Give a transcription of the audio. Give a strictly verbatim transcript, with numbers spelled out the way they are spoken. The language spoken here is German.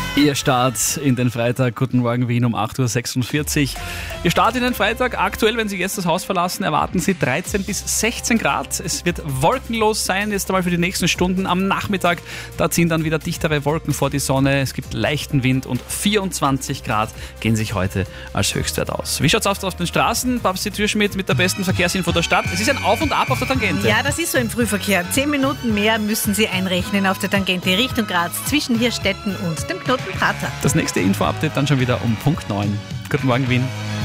Ihr Start in den Freitag. Guten Morgen Wien um acht Uhr sechsundvierzig. Ihr Start in den Freitag. Aktuell, wenn Sie jetzt das Haus verlassen, erwarten Sie dreizehn bis sechzehn Grad. Es wird wolkenlos sein, jetzt einmal für die nächsten Stunden. Am Nachmittag, da ziehen dann wieder dichtere Wolken vor die Sonne. Es gibt leichten Wind und vierundzwanzig Grad gehen sich heute als Höchstwert aus. Wie schaut's aus auf den Straßen? Babsi Türschmidt mit der besten Verkehrsinfo der Stadt. Es ist ein Auf und Ab auf der Tangente. Ja, das ist so im Frühverkehr. Zehn Minuten mehr müssen Sie einrechnen auf der Tangente Richtung Graz zwischen Hirstetten und dem Knoten Prater. Das nächste Info-Update dann schon wieder um Punkt neun. Guten Morgen Wien.